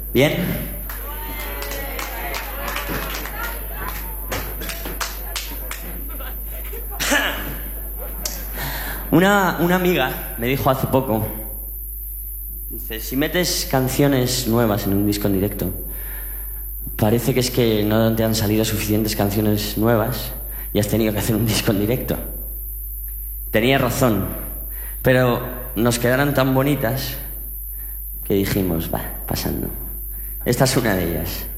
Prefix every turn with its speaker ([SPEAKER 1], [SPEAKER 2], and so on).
[SPEAKER 1] ¿Bien? Una amiga me dijo hace poco, dice, si metes canciones nuevas en un disco en directo, parece que es que no te han salido suficientes canciones nuevas y has tenido que hacer un disco en directo. Tenía razón, pero nos quedaron tan bonitas que dijimos, va, pasando. Esta es una de ellas.